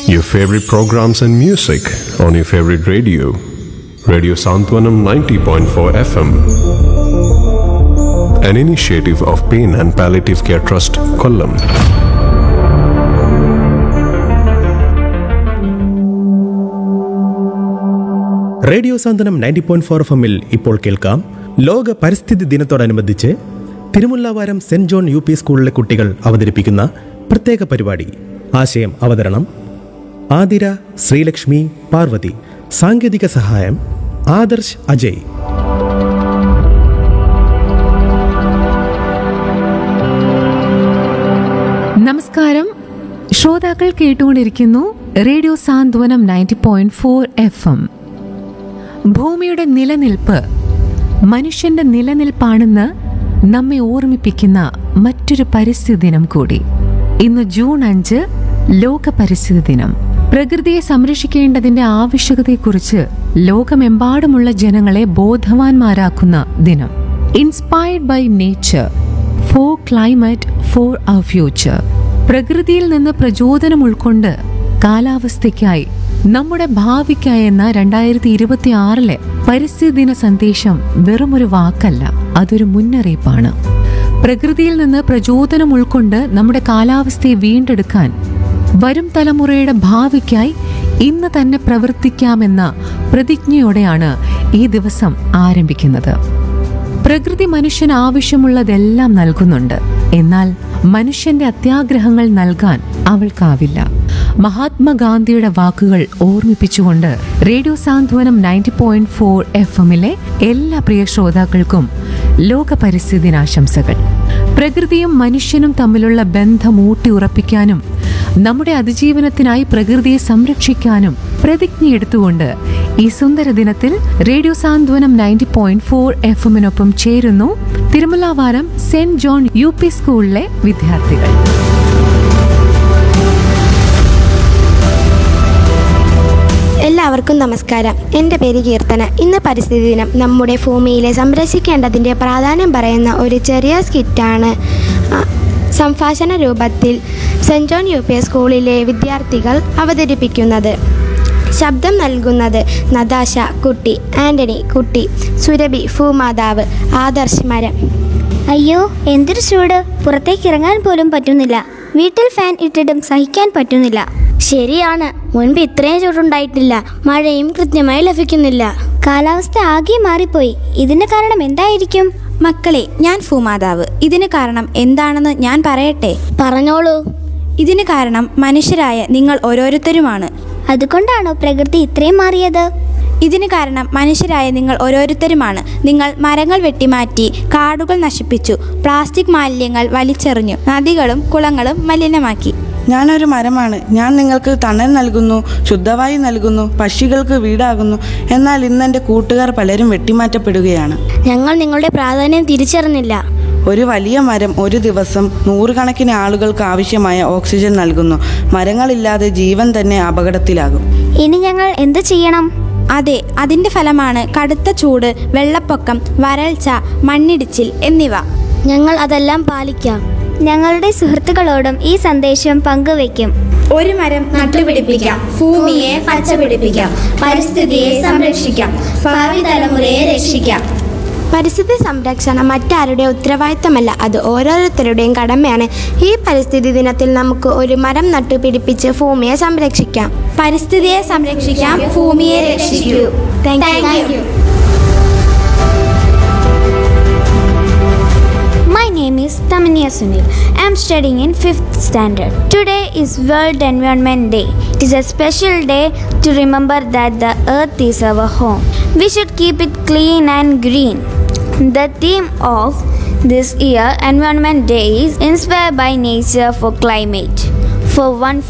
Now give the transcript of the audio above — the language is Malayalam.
Your favorite programs and music on your favorite radio. Radio Santwanam 90.4 FM. An initiative of Pain and Palliative Care Trust, Kollam. Radio സാന്ത്വനം 90.4 എഫ്എമ്മിൽ ഇപ്പോൾ കേൾക്കാം ലോക പരിസ്ഥിതി ദിനത്തോടനുബന്ധിച്ച് Thirumullavaram saint John U P സ്കൂളിലെ കുട്ടികൾ അവതരിപ്പിക്കുന്ന പ്രത്യേക പരിപാടി. ആശയം അവതരണം ആതിര, ശ്രീലക്ഷ്മി, പാർവതി. സാങ്കേതിക സഹായം ആദർശ് അജയ്. നമസ്കാരം, ശ്രോതാക്കൾ കേട്ടുകൊണ്ടിരിക്കുന്നു റേഡിയോ സാന്ത്വനം 90.4 FM. ഭൂമിയുടെ നിലനിൽപ്പ് മനുഷ്യന്റെ നിലനിൽപ്പാണെന്ന് നമ്മെ ഓർമ്മിപ്പിക്കുന്ന മറ്റൊരു പരിസ്ഥിതി ദിനം കൂടി. ഇന്ന് ജൂൺ 5 ലോക പരിസ്ഥിതി ദിനം. പ്രകൃതിയെ സംരക്ഷിക്കേണ്ടതിന്റെ ആവശ്യകതയെക്കുറിച്ച് ലോകമെമ്പാടുമുള്ള ജനങ്ങളെ ബോധവാന്മാരാക്കുന്ന ദിനം. Inspired by nature, four climate, four our future. പ്രകൃതിയിൽ നിന്ന് പ്രചോദനം ഉൾക്കൊണ്ട് കാലാവസ്ഥയ്ക്കായി, നമ്മുടെ ഭാവിക്കായി എന്ന 2026 പരിസ്ഥിതി ദിന സന്ദേശം വെറുമൊരു വാക്കല്ല, അതൊരു മുന്നറിയിപ്പാണ്. പ്രകൃതിയിൽ നിന്ന് പ്രചോദനം ഉൾക്കൊണ്ട് നമ്മുടെ കാലാവസ്ഥയെ വീണ്ടെടുക്കാൻ, വരും തലമുറയുടെ ഭാവിക്കായി ഇന്ന് തന്നെ പ്രവർത്തിക്കാമെന്ന പ്രതിജ്ഞയോടെയാണ് ഈ ദിവസം ആരംഭിക്കുന്നത്. പ്രകൃതി മനുഷ്യന് ആവശ്യമുള്ളതെല്ലാം നൽകുന്നുണ്ട്. എന്നാൽ മനുഷ്യന്റെ അത്യാഗ്രഹങ്ങൾ നൽകാൻ അവൾക്കാവില്ല. മഹാത്മാഗാന്ധിയുടെ വാക്കുകൾ ഓർമ്മിപ്പിച്ചുകൊണ്ട് റേഡിയോ സാന്ത്വനം 90.4 FM-ലെ എല്ലാ പ്രിയ ശ്രോതാക്കൾക്കും ലോക പരിസ്ഥിതി ദിനാശംസകൾ. പ്രകൃതിയും മനുഷ്യനും തമ്മിലുള്ള ബന്ധം ഊട്ടിയുറപ്പിക്കാനും നമ്മുടെ അതിജീവനത്തിനായി പ്രകൃതിയെ സംരക്ഷിക്കാനും പ്രതിജ്ഞയെടുത്തുകൊണ്ട് ഈ സുന്ദര ദിനത്തിൽ റേഡിയോ സാന്ത്വനം 90.4 FM-നൊപ്പം ചേരുന്നു Thirumullavaram saint John U P സ്കൂളിലെ വിദ്യാർത്ഥികൾ. എല്ലാവർക്കും നമസ്കാരം. എൻ്റെ പേര് കീർത്തന. ഇന്ന് പരിസ്ഥിതി ദിനം. നമ്മുടെ ഭൂമിയിലെ സംരക്ഷിക്കേണ്ടതിൻ്റെ പ്രാധാന്യം പറയുന്ന ഒരു ചെറിയ സ്കിറ്റാണ് സംഭാഷണ രൂപത്തിൽ സെൻറ് ജോൺ യു പി സ്കൂളിലെ വിദ്യാർത്ഥികൾ അവതരിപ്പിക്കുന്നത്. ശബ്ദം നൽകുന്നത് നതാശ കുട്ടി, ആൻ്റണി കുട്ടി, സുരഭി ഭൂമാതാവ്, ആദർശ് മരം. അയ്യോ, എന്തൊരു ചൂട്! പുറത്തേക്ക് ഇറങ്ങാൻ പോലും പറ്റുന്നില്ല. വീട്ടിൽ ഫാൻ ഇട്ടിട്ടും സഹിക്കാൻ പറ്റുന്നില്ല. ശരിയാണ്, മുൻപ് ഇത്രയും ചൂടുണ്ടായിട്ടില്ല. മഴയും കൃത്യമായി ലഭിക്കുന്നില്ല. കാലാവസ്ഥ ആകെ മാറിപ്പോയി. ഇതിന് കാരണം എന്തായിരിക്കും? മക്കളെ, ഞാൻ ഭൂമാതാവ്. ഇതിന് കാരണം എന്താണെന്ന് ഞാൻ പറയട്ടെ? പറഞ്ഞോളൂ. ഇതിന് കാരണം മനുഷ്യരായ നിങ്ങൾ ഓരോരുത്തരുമാണ്. അതുകൊണ്ടാണോ പ്രകൃതി ഇത്രയും മാറിയത്? ഇതിന് കാരണം മനുഷ്യരായ നിങ്ങൾ ഓരോരുത്തരുമാണ്. നിങ്ങൾ മരങ്ങൾ വെട്ടിമാറ്റി, കാടുകൾ നശിപ്പിച്ചു, പ്ലാസ്റ്റിക് മാലിന്യങ്ങൾ വലിച്ചെറിഞ്ഞു, നദികളും കുളങ്ങളും മലിനമാക്കി. ഞാനൊരു മരമാണ്. ഞാൻ നിങ്ങൾക്ക് തണൽ നൽകുന്നു, ശുദ്ധവായു നൽകുന്നു, പക്ഷികൾക്ക് വീടാകുന്നു. എന്നാൽ ഇന്നെൻ്റെ കൂട്ടുകാർ പലരും വെട്ടിമാറ്റപ്പെടുകയാണ്. ഞങ്ങൾ നിങ്ങളുടെ പ്രാധാന്യം തിരിച്ചറിഞ്ഞില്ല. ഒരു വലിയ മരം ഒരു ദിവസം നൂറുകണക്കിന് ആളുകൾക്ക് ആവശ്യമായ ഓക്സിജൻ നൽകുന്നു. മരങ്ങളില്ലാതെ ജീവൻ തന്നെ അപകടത്തിലാകും. ഇനി ഞങ്ങൾ എന്ത് ചെയ്യണം? അതെ, അതിൻ്റെ ഫലമാണ് കടുത്ത ചൂട്, വെള്ളപ്പൊക്കം, വരൾച്ച, മണ്ണിടിച്ചിൽ എന്നിവ. ഞങ്ങൾ അതെല്ലാം പാലിക്കാം. ഞങ്ങളുടെ സുഹൃത്തുക്കളോടും ഈ സന്ദേശം പങ്കുവയ്ക്കും. ഒരു മരം നട്ടുപിടിപ്പിക്കാം, ഭൂമിയെ പച്ചപിടിപ്പിക്കാം, പരിസ്ഥിതിയെ സംരക്ഷിക്കാം, ഭാവി തലമുറയെ രക്ഷിക്കാം. പരിസ്ഥിതി സംരക്ഷണം മറ്റാരുടെ ഉത്തരവാദിത്തമല്ല, അത് ഓരോരുത്തരുടെയും കടമയാണ്. ഈ പരിസ്ഥിതി ദിനത്തിൽ നമുക്ക് ഒരു മരം നട്ടുപിടിപ്പിച്ച് ഭൂമിയെ സംരക്ഷിക്കാം. പരിസ്ഥിതിയെ സംരക്ഷിക്കാം, ഭൂമിയെ രക്ഷിക്കൂ. Thank you. My name is Tamania Sunil. I am studying in 5th standard. Today is World Environment Day. It is a special day to remember that the earth is our home. We should keep it clean and green. The theme of this year Environment Day is Inspired by Nature for Climate. For one